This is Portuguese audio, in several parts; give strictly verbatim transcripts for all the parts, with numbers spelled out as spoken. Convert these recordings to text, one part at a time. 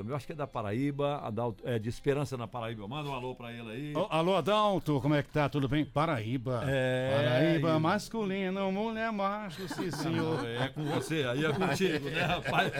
eu acho que é da Paraíba, Adalto, é de Esperança na Paraíba. Manda um alô pra ele aí. Oh, alô, Adalto, como é que tá? Tudo bem? Paraíba. É, Paraíba, e... masculino, mulher macho, sim, senhor. É com você, aí é contigo, né, rapaz?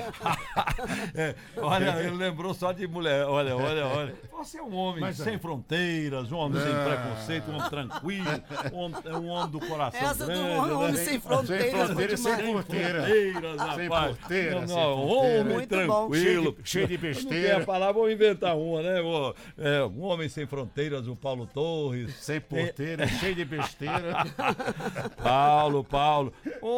É, olha, ele lembrou só de mulher. Olha, olha, olha. Você é um homem Mas, sem é. fronteiras, um homem É. sem preconceito, um homem tranquilo, um homem, um homem do coração Essa grande. do homem né? sem fronteiras, Sem fronteiras, foi sem demais. porteira. Fronteiras, Sem rapaz. porteira, Não, sem não, porteira. homem Muito tranquilo. Cheio de, cheio de Eu não besteira. quero falar, vou inventar uma, né? Vou, é, um homem sem fronteiras, o Paulo Torres. Sem porteira, cheio de besteira. Paulo, Paulo.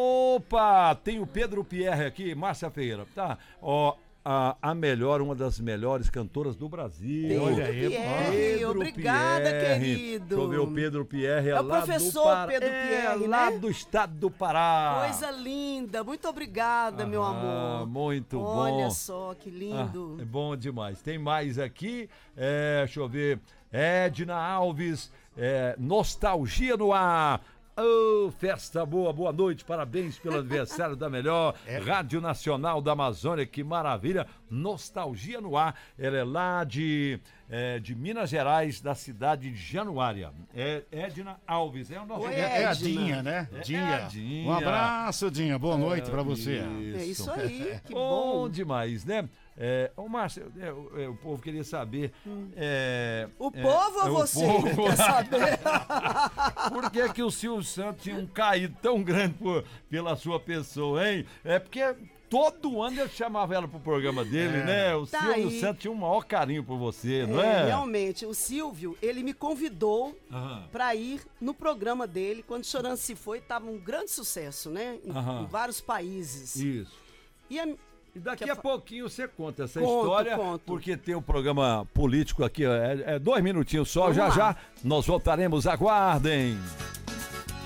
Opa, tem o Pedro Pierre aqui, Márcia Ferreira. Tá, ó, a, a melhor, uma das melhores cantoras do Brasil. Pedro Olha aí, Pierre, Pedro obrigada, Pierre. querido. Deixa eu ver o Pedro Pierre. É o lá professor do Pará. Pedro É, Pierre, lá né? do estado do Pará. Coisa linda, muito obrigada, meu Ah, amor. muito bom. Olha só, que Ah, lindo. é bom demais. Tem mais aqui. É, deixa eu ver. Edna Alves. É, nostalgia no ar. Ô, festa boa, boa noite, parabéns pelo aniversário da melhor É. Rádio Nacional da Amazônia, que maravilha, nostalgia no ar, ela é lá de, é, de Minas Gerais, da cidade de Januária, é Edna Alves, é o nosso... Oi, É, é a Edna. Dinha, né? É Dinha. a Dinha. Um abraço, Dinha. Boa noite pra você. É isso aí, que Bom bom. demais, né? É, ô, Márcio, é, o- é, o povo queria saber... é, O é, povo é, ou o você? povo. Quer saber? Por que que o Silvio Santos tinha um caído tão grande por- pela sua pessoa, hein? É porque todo ano ele chamava ela pro programa dele, É. né? O Tá Silvio aí. Santos tinha um maior carinho por você, não É, é? realmente, o Silvio, ele me convidou Aham. pra ir no programa dele. Quando Chorando Se Foi, tava um grande sucesso, né? Em, Aham. em vários países. Isso. E a- E daqui Quer a fa- pouquinho você conta essa Conto, história, conto. porque tem um programa político aqui, ó, é, é dois minutinhos só, Vamos já lá. já nós voltaremos, aguardem.